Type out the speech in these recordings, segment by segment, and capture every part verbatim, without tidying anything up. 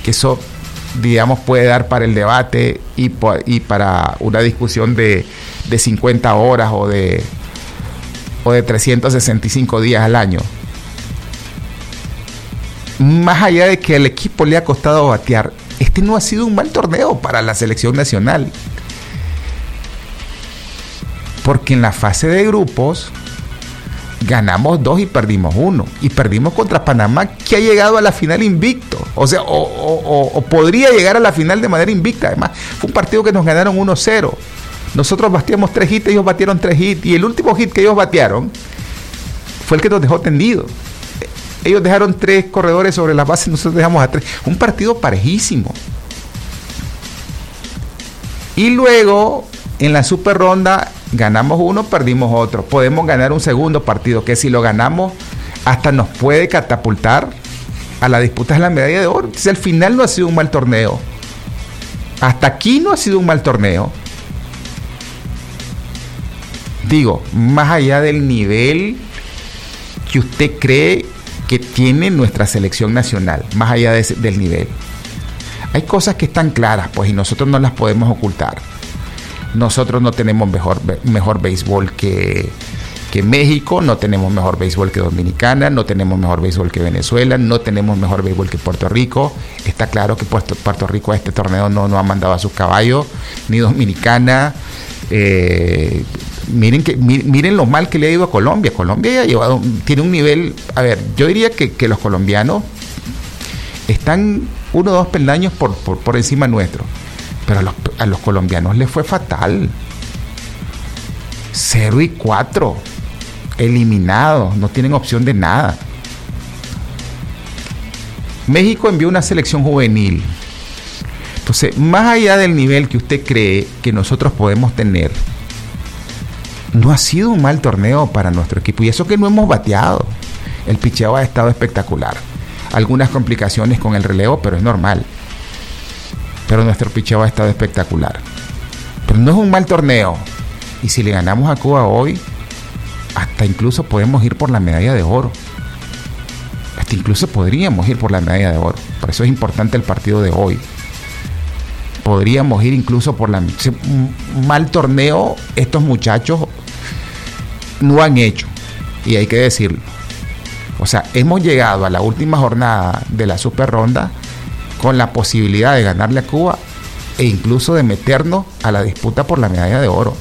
que eso, digamos, puede dar para el debate y, y para una discusión de, de cincuenta horas o de, o de trescientos sesenta y cinco días al año. Más allá de que al equipo le ha costado batear, este no ha sido un mal torneo para la selección nacional. Porque en la fase de grupos ganamos dos y perdimos uno. Y perdimos contra Panamá, que ha llegado a la final invicto. O sea, o, o, o podría llegar a la final de manera invicta. Además, fue un partido que nos ganaron uno cero. Nosotros bateamos tres hits, ellos batieron tres hits. Y el último hit que ellos batearon fue el que nos dejó tendido. Ellos dejaron tres corredores sobre la base, nosotros dejamos a tres. Un partido parejísimo. Y luego, en la super ronda, ganamos uno, perdimos otro. Podemos ganar un segundo partido, que si lo ganamos, hasta nos puede catapultar a la disputa de la medalla de oro. Entonces, al final no ha sido un mal torneo. Hasta aquí no ha sido un mal torneo. Digo, más allá del nivel que usted cree que tiene nuestra selección nacional, más allá de ese, del nivel. Hay cosas que están claras, pues, y nosotros no las podemos ocultar. Nosotros no tenemos mejor, mejor béisbol que, que México, no tenemos mejor béisbol que Dominicana, no tenemos mejor béisbol que Venezuela, no tenemos mejor béisbol que Puerto Rico. Está claro que Puerto, Puerto Rico a este torneo no, no ha mandado a sus caballos, ni Dominicana. Eh, miren que miren lo mal que le ha ido a Colombia. Colombia ya ha llevado, tiene un nivel, a ver, yo diría que, que los colombianos están uno o dos peldaños por, por, por encima nuestro, pero a los, a los colombianos les fue fatal. Cero y cuatro, eliminados, no tienen opción de nada. México envió una selección juvenil. Entonces, más allá del nivel que usted cree que nosotros podemos tener, no ha sido un mal torneo para nuestro equipo. Y eso que no hemos bateado. El picheo ha estado espectacular. Algunas complicaciones con el relevo, pero es normal. Pero nuestro picheo ha estado espectacular. Pero no es un mal torneo. Y si le ganamos a Cuba hoy, hasta incluso podemos ir por la medalla de oro. Hasta incluso podríamos ir por la medalla de oro. Por eso es importante el partido de hoy. Podríamos ir incluso por la... Un mal torneo estos muchachos no han hecho, y hay que decirlo. O sea, hemos llegado a la última jornada de la super ronda con la posibilidad de ganarle a Cuba e incluso de meternos a la disputa por la medalla de oro.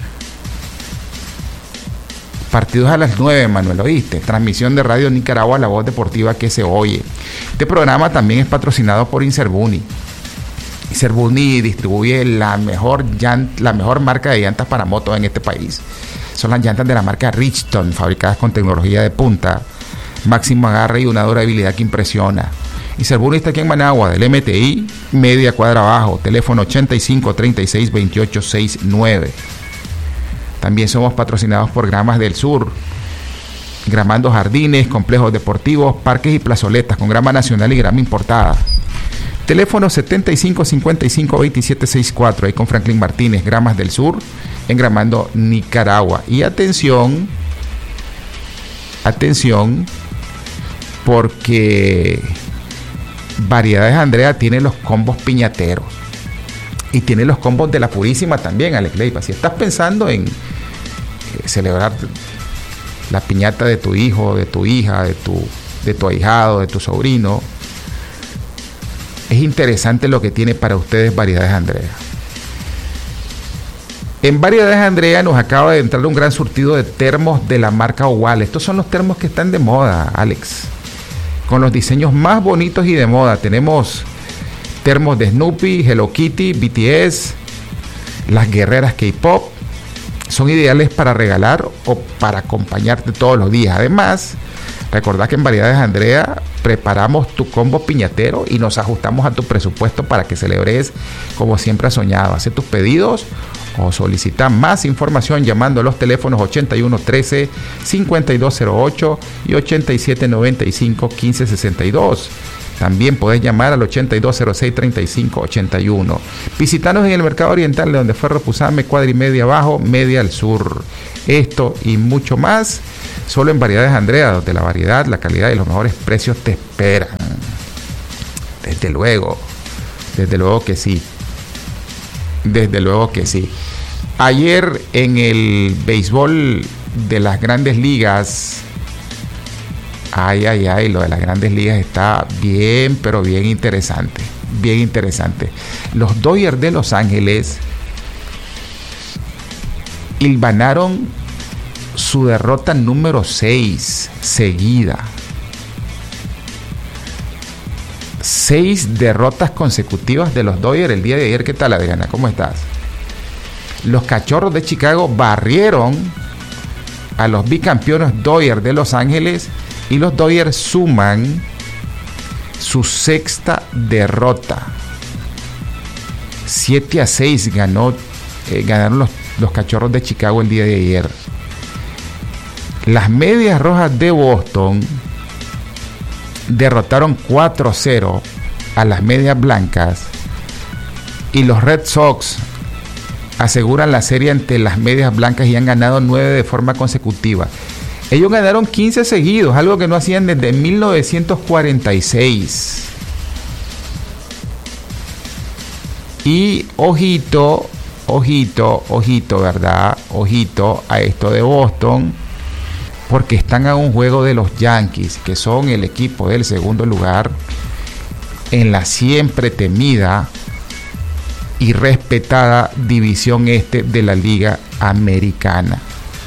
Partidos a las nueve, Manuel, ¿oíste? Transmisión de Radio Nicaragua, la voz deportiva que se oye. Este programa también es patrocinado por Inserbuni. Inserbuni distribuye la mejor, llant- la mejor marca de llantas para motos en este país. Son las llantas de la marca Richton, fabricadas con tecnología de punta, máximo agarre y una durabilidad que impresiona. Inserbuni está aquí en Managua, del M T I, media cuadra abajo, teléfono ochenta y cinco, treinta y seis, veintiocho, sesenta y nueve. También somos patrocinados por Gramas del Sur, gramando jardines, complejos deportivos, parques y plazoletas con grama nacional y grama importada. Teléfono setenta y cinco, cincuenta y cinco, veintisiete, sesenta y cuatro, ahí con Franklin Martínez, Gramas del Sur, en Gramando, Nicaragua. Y atención, atención, porque Variedades Andrea tiene los combos piñateros y tiene los combos de la Purísima también, Alex Leiva. Si estás pensando en eh, celebrar la piñata de tu hijo, de tu hija, de tu, de tu ahijado, de tu sobrino, es interesante lo que tiene para ustedes Variedades Andrea. En Variedades Andrea nos acaba de entrar un gran surtido de termos de la marca Oval. Estos son los termos que están de moda, Alex, con los diseños más bonitos y de moda. Tenemos termos de Snoopy, Hello Kitty, B T S, las guerreras K-pop. Son ideales para regalar o para acompañarte todos los días. Además, recordad que en Variedades Andrea preparamos tu combo piñatero y nos ajustamos a tu presupuesto para que celebres como siempre has soñado. Haz tus pedidos o solicita más información llamando a los teléfonos ochenta y uno, trece, cincuenta y dos cero ocho y ochenta y siete, noventa y cinco, quince, sesenta y dos. También podés llamar al ochenta y dos cero seis, treinta y cinco, ochenta y uno. Visítanos en el Mercado Oriental de donde Ferro Pusame, cuadra y media abajo, media al sur. Esto y mucho más solo en Variedades Andrea, donde la variedad, la calidad y los mejores precios te esperan. Desde luego, desde luego que sí. Desde luego que sí. Ayer en el béisbol de las grandes ligas, ay, ay, ay, lo de las grandes ligas está bien, pero bien interesante. Bien interesante. Los Dodgers de Los Ángeles hilvanaron su derrota número seis seguida. Seis derrotas consecutivas de los Dodgers el día de ayer. ¿Qué tal, Adriana? ¿Cómo estás? Los Cachorros de Chicago barrieron a los bicampeones Dodgers de Los Ángeles y los Dodgers suman su sexta derrota. siete a seis ganó, eh, ganaron los, los Cachorros de Chicago el día de ayer. Las Medias Rojas de Boston derrotaron cuatro a cero a las Medias Blancas y los Red Sox aseguran la serie ante las Medias Blancas y han ganado nueve de forma consecutiva. Ellos ganaron quince seguidos, algo que no hacían desde mil novecientos cuarenta y seis. Y ojito, ojito, ojito, ¿verdad? Ojito a esto de Boston, porque están a un juego de los Yankees, que son el equipo del segundo lugar en la siempre temida y respetada división este de la Liga Americana.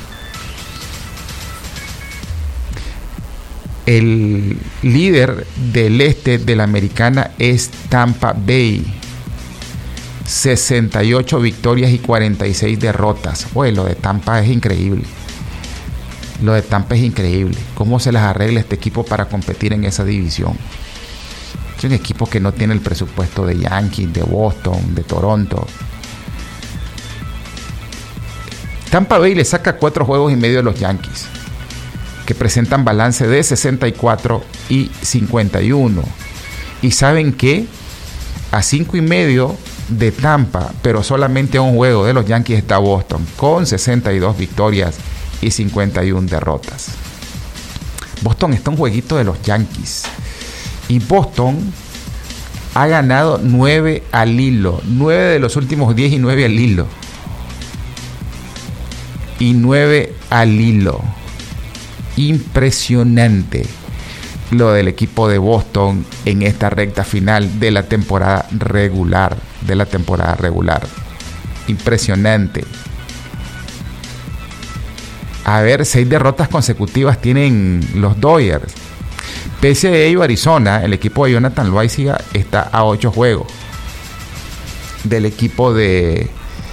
El líder del este de la Americana es Tampa Bay. sesenta y ocho victorias y cuarenta y seis derrotas. Oye, lo de Tampa es increíble. Lo de Tampa es increíble. ¿Cómo se las arregla este equipo para competir en esa división? Es un equipo que no tiene el presupuesto de Yankees, de Boston, de Toronto. Tampa Bay le saca cuatro juegos y medio a los Yankees, que presentan balance de sesenta y cuatro y cincuenta y uno. ¿Y saben qué? A cinco y medio de Tampa, pero solamente a un juego de los Yankees está Boston, con sesenta y dos victorias y cincuenta y una derrotas. Boston está un jueguito de los Yankees. Y Boston ha ganado nueve al hilo. nueve de los últimos diez y nueve al hilo. Y nueve al hilo. Impresionante lo del equipo de Boston en esta recta final de la temporada regular. De la temporada regular. Impresionante. A ver, seis derrotas consecutivas tienen los Dodgers. Pese a ello, Arizona, el equipo de Jonathan Loáisiga, está a ocho juegos del equipo de,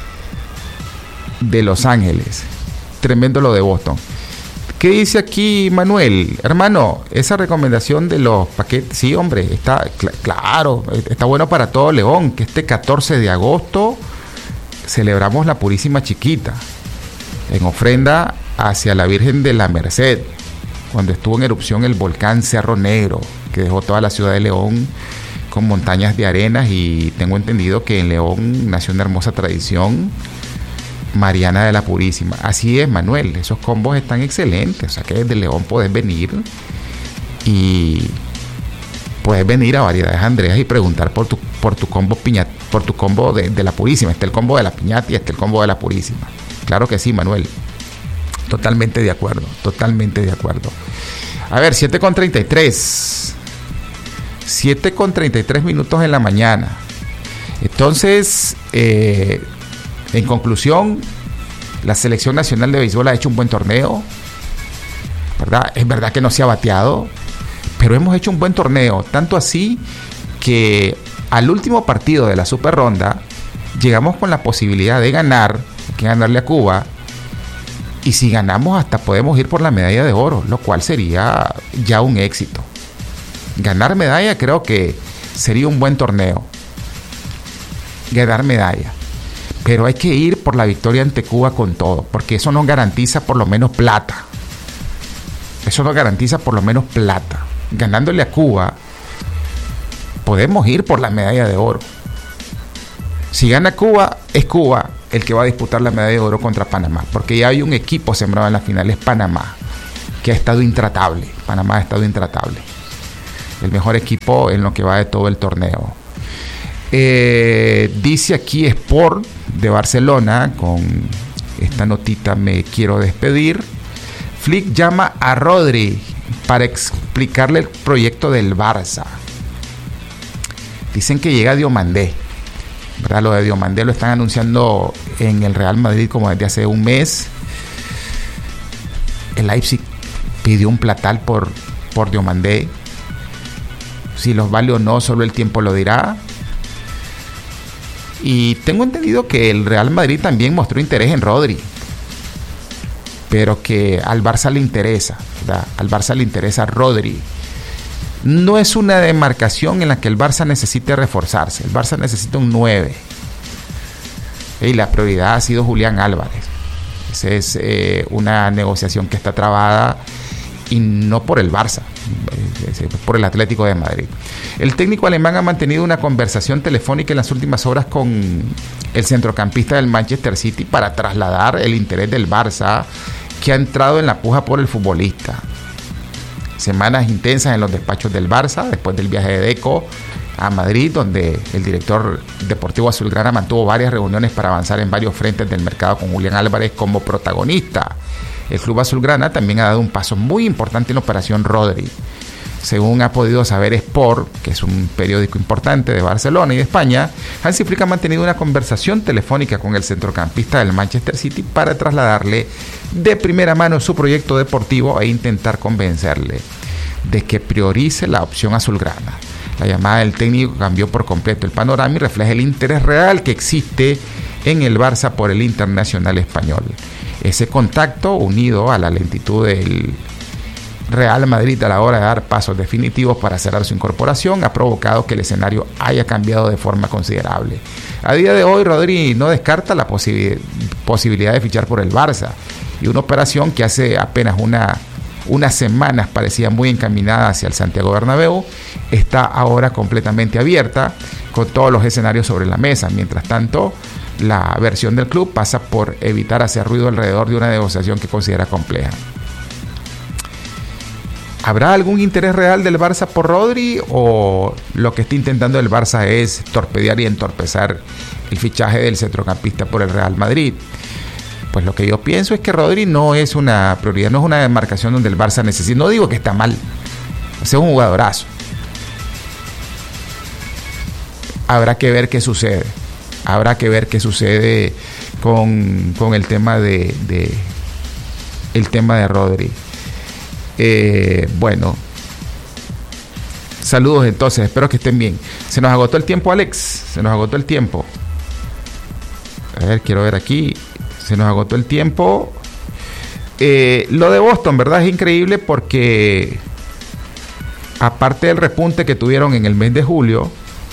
de Los Ángeles. Tremendo lo de Boston. ¿Qué dice aquí Manuel? Hermano, esa recomendación de los paquetes, sí, hombre, está cl- claro, está bueno para todo León, que este catorce de agosto celebramos la Purísima Chiquita en ofrenda hacia la Virgen de la Merced, cuando estuvo en erupción el volcán Cerro Negro, que dejó toda la ciudad de León con montañas de arenas, y tengo entendido que en León nació una hermosa tradición mariana de la Purísima. Así es, Manuel, esos combos están excelentes, o sea que desde León puedes venir y puedes venir a Variedades Andreas y preguntar por tu, por tu combo piñata, por tu combo de, de la Purísima. Está el combo de la piñata y está el combo de la Purísima. Claro que sí, Manuel. Totalmente de acuerdo, totalmente de acuerdo. A ver, siete con treinta y tres. siete con treinta y tres minutos en la mañana. Entonces, eh, en conclusión, la Selección Nacional de Béisbol ha hecho un buen torneo, ¿verdad? Es verdad que no se ha bateado, pero hemos hecho un buen torneo. Tanto así que al último partido de la Super Ronda llegamos con la posibilidad de ganar, que ganarle a Cuba. Y si ganamos, hasta podemos ir por la medalla de oro, lo cual sería ya un éxito. Ganar medalla creo que sería un buen torneo. Ganar medalla. Pero hay que ir por la victoria ante Cuba con todo, porque eso nos garantiza por lo menos plata. Eso nos garantiza por lo menos plata. Ganándole a Cuba, podemos ir por la medalla de oro. Si gana Cuba, es Cuba el que va a disputar la medalla de oro contra Panamá, porque ya hay un equipo sembrado en la final, es Panamá, que ha estado intratable. Panamá ha estado intratable. el mejor equipo en lo que va de todo el torneo. Eh, dice aquí Sport de Barcelona, con esta notita me quiero despedir. Flick llama a Rodri para explicarle el proyecto del Barça. Dicen que llega Diomandé, ¿verdad? Lo de Diomandé lo están anunciando en el Real Madrid como desde hace un mes. El Leipzig pidió un platal por, por Diomandé. Si los vale o no, solo el tiempo lo dirá. Y tengo entendido que el Real Madrid también mostró interés en Rodri, pero que al Barça le interesa, ¿verdad? Al Barça le interesa Rodri. No es una demarcación en la que el Barça necesite reforzarse. El Barça necesita un nueve. Y la prioridad ha sido Julián Álvarez. Esa es eh, una negociación que está trabada, y no por el Barça, por el Atlético de Madrid. El técnico alemán ha mantenido una conversación telefónica en las últimas horas con el centrocampista del Manchester City para trasladar el interés del Barça, que ha entrado en la puja por el futbolista. Semanas intensas en los despachos del Barça después del viaje de Deco a Madrid, donde el director deportivo azulgrana mantuvo varias reuniones para avanzar en varios frentes del mercado con Julián Álvarez como protagonista. El club azulgrana también ha dado un paso muy importante en la operación Rodri. Según ha podido saber Sport, que es un periódico importante de Barcelona y de España, Hansi Flick ha mantenido una conversación telefónica con el centrocampista del Manchester City para trasladarle de primera mano su proyecto deportivo e intentar convencerle de que priorice la opción azulgrana. La llamada del técnico cambió por completo el panorama y refleja el interés real que existe en el Barça por el internacional español. Ese contacto, unido a la lentitud del Real Madrid a la hora de dar pasos definitivos para cerrar su incorporación, ha provocado que el escenario haya cambiado de forma considerable. A día de hoy, Rodri no descarta la posibil- posibilidad de fichar por el Barça, y una operación que hace apenas una, unas semanas parecía muy encaminada hacia el Santiago Bernabéu, está ahora completamente abierta, con todos los escenarios sobre la mesa. Mientras tanto, la versión del club pasa por evitar hacer ruido alrededor de una negociación que considera compleja. ¿Habrá algún interés real del Barça por Rodri, o lo que está intentando el Barça es torpedear y entorpecer el fichaje del centrocampista por el Real Madrid? Pues lo que yo pienso es que Rodri no es una prioridad, no es una demarcación donde el Barça necesita. No digo que está mal, es un jugadorazo. Habrá que ver qué sucede. Habrá que ver qué sucede con, con el tema de, de el tema de Rodri. Eh, bueno, saludos entonces, espero que estén bien. Se nos agotó el tiempo, Alex. Se nos agotó el tiempo. A ver, quiero ver aquí. Se nos agotó el tiempo. Eh, lo de Boston, ¿verdad? Es increíble porque, aparte del repunte que tuvieron en el mes de julio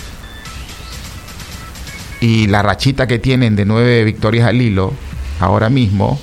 y la rachita que tienen de nueve victorias al hilo ahora mismo,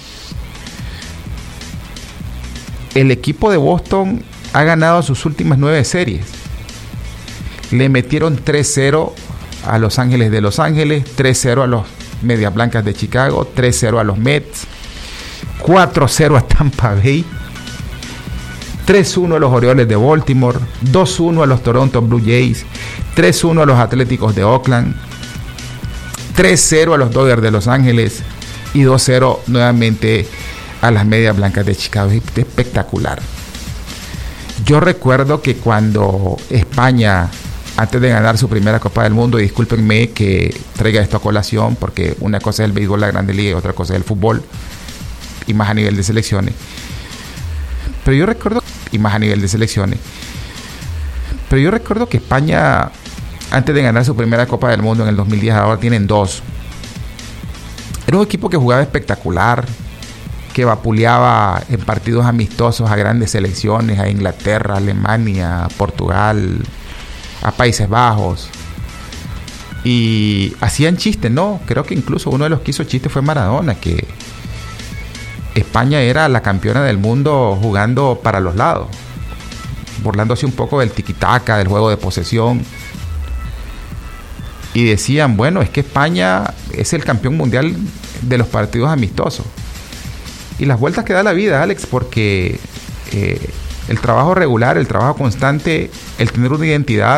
el equipo de Boston ha ganado sus últimas nueve series. Le metieron tres cero a Los Ángeles de Los Ángeles, tres cero a los Medias Blancas de Chicago, tres cero a los Mets, cuatro cero a Tampa Bay, tres uno a los Orioles de Baltimore, dos uno a los Toronto Blue Jays, tres uno a los Atléticos de Oakland, tres cero a los Dodgers de Los Ángeles y dos cero nuevamente a las Medias Blancas de Chicago. Es espectacular. Yo recuerdo que cuando España, antes de ganar su primera Copa del Mundo, y discúlpenme que traiga esto a colación, porque una cosa es el béisbol, la Grande Liga, y otra cosa es el fútbol, y más a nivel de selecciones. Pero yo recuerdo, y más a nivel de selecciones, pero yo recuerdo que España, antes de ganar su primera Copa del Mundo en el dos mil diez, ahora tienen dos. Era un equipo que jugaba espectacular, que vapuleaba en partidos amistosos a grandes selecciones, a Inglaterra, a Alemania, a Portugal, a Países Bajos, y hacían chistes, ¿no? Creo que incluso uno de los que hizo chistes fue Maradona, que España era la campeona del mundo jugando para los lados, burlándose un poco del tiki-taka, del juego de posesión, y decían, bueno, es que España es el campeón mundial de los partidos amistosos. Y las vueltas que da la vida, Alex, porque eh, El trabajo regular, el trabajo constante, el tener una identidad